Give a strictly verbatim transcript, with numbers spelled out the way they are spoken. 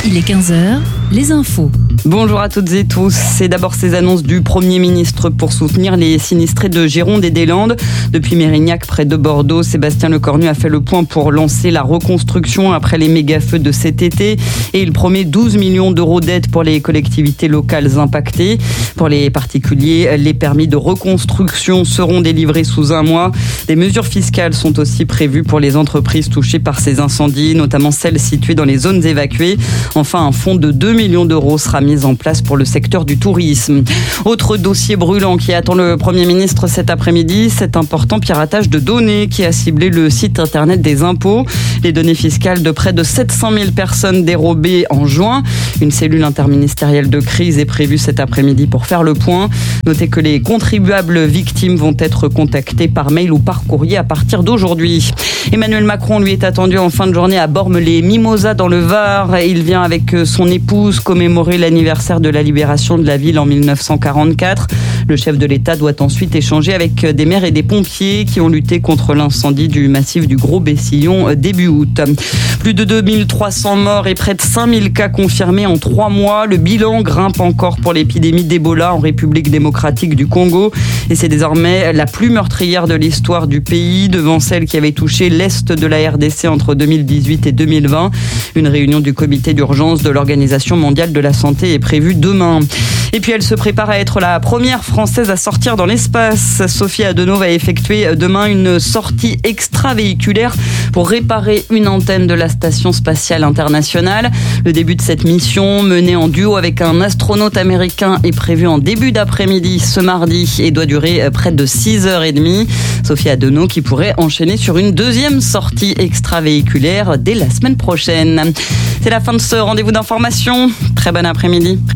Il est quinze heures, les infos. Bonjour à toutes et tous. C'est d'abord ces annonces du Premier ministre pour soutenir les sinistrés de Gironde et des Landes. Depuis Mérignac, près de Bordeaux, Sébastien Lecornu a fait le point pour lancer la reconstruction après les méga-feux de cet été. Et il promet douze millions d'euros d'aide pour les collectivités locales impactées. Pour les particuliers, les permis de reconstruction seront délivrés sous un mois. Des mesures fiscales sont aussi prévues pour les entreprises touchées par ces incendies, notamment celles situées dans les zones évacuées. Enfin, un fonds de deux millions d'euros sera mis en place pour le secteur du tourisme. Autre dossier brûlant qui attend le Premier ministre cet après-midi, cet important piratage de données qui a ciblé le site internet des impôts. Les données fiscales de près de sept cent mille personnes dérobées en juin. Une cellule interministérielle de crise est prévue cet après-midi pour faire le point. Notez que les contribuables victimes vont être contactés par mail ou par courrier à partir d'aujourd'hui. Emmanuel Macron, lui, est attendu en fin de journée à Bormes-les-Mimosas dans le Var. Il vient avec son épouse commémorer l'anniversaire de la libération de la ville en mille neuf cent quarante-quatre. Le chef de l'État doit ensuite échanger avec des maires et des pompiers qui ont lutté contre l'incendie du massif du Gros-Bessillon début août. Plus de deux mille trois cents morts et près de cinq mille cas confirmés en trois mois. Le bilan grimpe encore pour l'épidémie d'Ebola en République démocratique du Congo. Et c'est désormais la plus meurtrière de l'histoire du pays, devant celle qui avait touché l'Est de la R D C entre deux mille dix-huit et deux mille vingt. Une réunion du comité d'urgence de l'Organisation mondiale de la santé est prévue demain. Et puis elle se prépare à être la première Française à sortir dans l'espace. Sophie Adenau va effectuer demain une sortie extravéhiculaire pour réparer une antenne de la Station spatiale internationale. Le début de cette mission, menée en duo avec un astronaute américain, est prévu en début d'après-midi ce mardi et doit durer près de six heures trente. Sophie Adenau qui pourrait enchaîner sur une deuxième sortie extravéhiculaire dès la semaine prochaine. C'est la fin de ce rendez-vous d'information. Très bon après-midi.